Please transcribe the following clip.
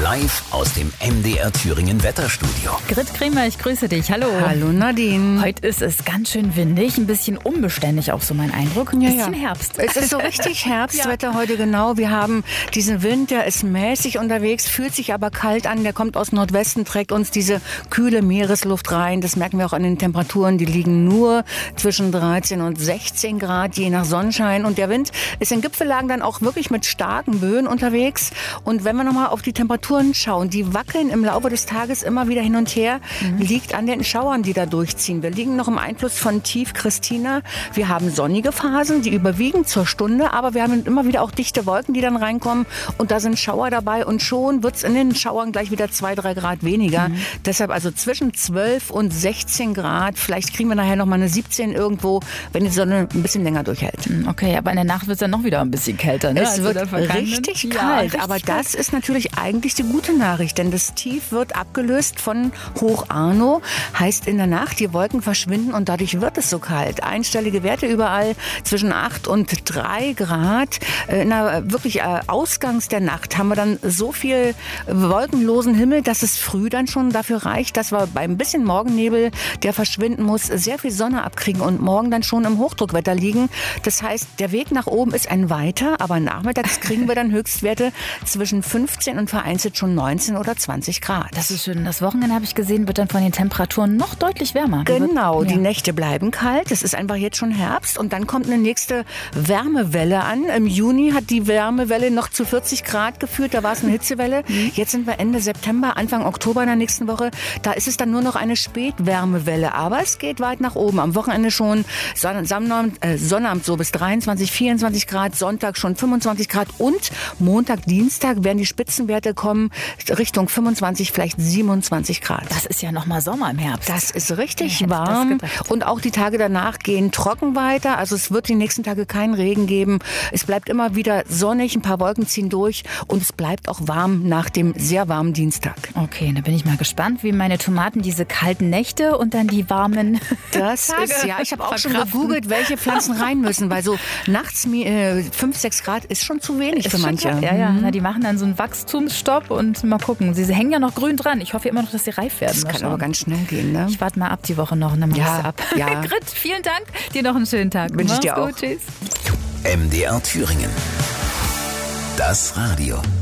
Live aus dem MDR Thüringen Wetterstudio. Grit Kremer, ich grüße dich. Hallo. Hallo Nadine. Heute ist es ganz schön windig, ein bisschen unbeständig, auch so mein Eindruck. Ein bisschen Herbst. Es ist so richtig Herbstwetter heute genau. Wir haben diesen Wind, der ist mäßig unterwegs, fühlt sich aber kalt an. Der kommt aus Nordwesten, trägt uns diese kühle Meeresluft rein. Das merken wir auch an den Temperaturen. Die liegen nur zwischen 13 und 16 Grad, je nach Sonnenschein. Und der Wind ist in Gipfellagen dann auch wirklich mit starken Böen unterwegs. Und wenn wir nochmal auf die Temperaturen schauen, die wackeln im Laufe des Tages immer wieder hin und her, liegt an den Schauern, die da durchziehen. Wir liegen noch im Einfluss von Tief Christina. Wir haben sonnige Phasen, die überwiegen zur Stunde, aber wir haben immer wieder auch dichte Wolken, die dann reinkommen und da sind Schauer dabei und schon wird es in den Schauern gleich wieder 2-3 Grad weniger. Deshalb also zwischen 12 und 16 Grad. Vielleicht kriegen wir nachher noch mal eine 17 irgendwo, wenn die Sonne ein bisschen länger durchhält. Okay, aber in der Nacht wird es dann noch wieder ein bisschen kälter. Ne? Es wird richtig kalt, aber das ist natürlich eigentlich die gute Nachricht, denn das Tief wird abgelöst von Hoch Arno. Heißt in der Nacht, die Wolken verschwinden und dadurch wird es so kalt. Einstellige Werte überall zwischen 8 und 3 Grad. In der wirklich Ausgangs der Nacht haben wir dann so viel wolkenlosen Himmel, dass es früh dann schon dafür reicht, dass wir beim bisschen Morgennebel, der verschwinden muss, sehr viel Sonne abkriegen und morgen dann schon im Hochdruckwetter liegen. Das heißt, der Weg nach oben ist ein weiter, aber nachmittags kriegen wir dann Höchstwerte zwischen 15 und vereinzelt schon 19 oder 20 Grad. Das ist schön. Das Wochenende, habe ich gesehen, wird dann von den Temperaturen noch deutlich wärmer. Genau, die Nächte bleiben kalt. Es ist einfach jetzt schon Herbst und dann kommt eine nächste Wärmewelle an. Im Juni hat die Wärmewelle noch zu 40 Grad geführt. Da war es eine Hitzewelle. Jetzt sind wir Ende September, Anfang Oktober in der nächsten Woche. Da ist es dann nur noch eine Spätwärmewelle. Aber es geht weit nach oben. Am Wochenende schon Sonnabend so bis 23, 24 Grad. Sonntag schon 25 Grad. Und Montag, Dienstag werden die Spitzenwerte kommen Richtung 25, vielleicht 27 Grad. Das ist ja nochmal Sommer im Herbst. Das ist richtig warm. Und auch die Tage danach gehen trocken weiter. Also es wird die nächsten Tage keinen Regen geben. Es bleibt immer wieder sonnig, ein paar Wolken ziehen durch und es bleibt auch warm nach dem sehr warmen Dienstag. Okay, da bin ich mal gespannt, wie meine Tomaten diese kalten Nächte und dann die warmen Das Tage ist, ja, ich habe auch schon gegoogelt, welche Pflanzen rein müssen, weil so nachts 5, 6 Grad ist schon zu wenig für manche. Ja. Na, die machen dann so einen Wachstumsstopp und mal gucken. Sie hängen ja noch grün dran. Ich hoffe immer noch, dass sie reif werden. Das kann aber ganz schnell gehen, ne? Ich warte mal ab die Woche noch und dann mach ich sie ab. Ja. Grit, vielen Dank. Dir noch einen schönen Tag. Wünsche ich dir auch. Tschüss. MDR Thüringen. Das Radio.